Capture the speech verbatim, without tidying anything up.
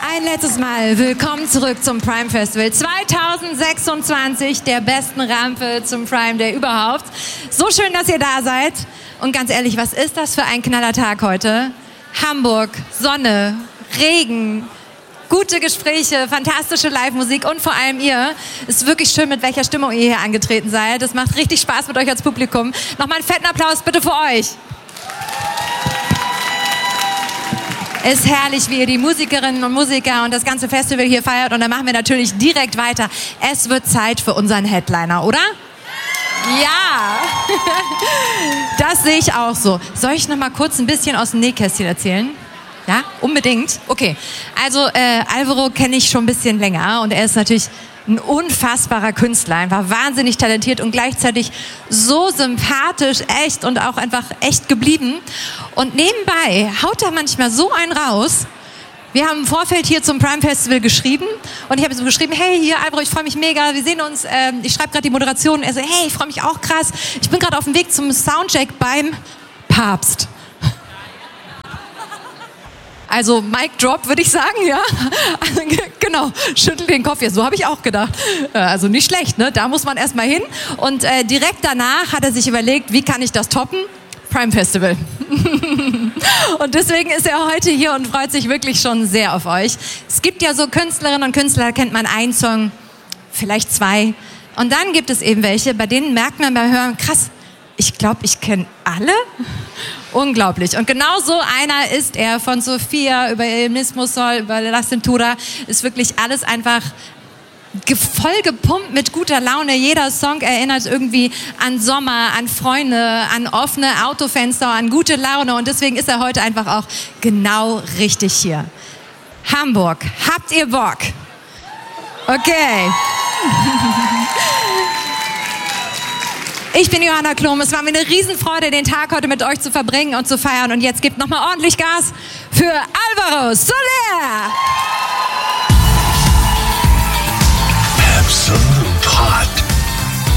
Ein letztes Mal willkommen zurück zum Prime Festival zwanzig sechsundzwanzig, der besten Rampe zum Prime Day überhaupt. So schön, dass ihr da seid. Und ganz ehrlich, was ist das für ein knaller Tag heute? Hamburg, Sonne, Regen, gute Gespräche, fantastische Live-Musik und vor allem ihr. Es ist wirklich schön, mit welcher Stimmung ihr hier angetreten seid. Es macht richtig Spaß mit euch als Publikum. Nochmal einen fetten Applaus bitte für euch. Ist herrlich, wie ihr die Musikerinnen und Musiker und das ganze Festival hier feiert. Und dann machen wir natürlich direkt weiter. Es wird Zeit für unseren Headliner, oder? Ja, das sehe ich auch so. Soll ich noch mal kurz ein bisschen aus dem Nähkästchen erzählen? Ja, unbedingt. Okay, also äh, Alvaro kenne ich schon ein bisschen länger und er ist natürlich ein unfassbarer Künstler, einfach wahnsinnig talentiert und gleichzeitig so sympathisch, echt und auch einfach echt geblieben. Und nebenbei haut er manchmal so einen raus. Wir haben im Vorfeld hier zum Prime Festival geschrieben und ich habe so geschrieben, hey, hier Alvaro, ich freue mich mega, wir sehen uns, ähm, ich schreibe gerade die Moderation. Er so, hey, ich freue mich auch krass, ich bin gerade auf dem Weg zum Soundcheck beim Papst. Also Mic Drop, würde ich sagen, ja. Genau, schüttelt den Kopf. Ja, so habe ich auch gedacht. Also nicht schlecht, ne? Da muss man erstmal hin. Und äh, direkt danach hat er sich überlegt, wie kann ich das toppen? Prime Festival. Und deswegen ist er heute hier und freut sich wirklich schon sehr auf euch. Es gibt ja so Künstlerinnen und Künstler, da kennt man einen Song, vielleicht zwei. Und dann gibt es eben welche, bei denen merkt man beim Hören, krass, ich glaube, ich kenne alle. Unglaublich. Und genau so einer ist er, von Sophia über El Mismo Sol, über La Cintura. Ist wirklich alles einfach voll gepumpt mit guter Laune. Jeder Song erinnert irgendwie an Sommer, an Freunde, an offene Autofenster, an gute Laune. Und deswegen ist er heute einfach auch genau richtig hier. Hamburg, habt ihr Bock? Okay. Ich bin Johanna Klum. Es war mir eine Riesenfreude, den Tag heute mit euch zu verbringen und zu feiern. Und jetzt gebt nochmal ordentlich Gas für Alvaro Soler.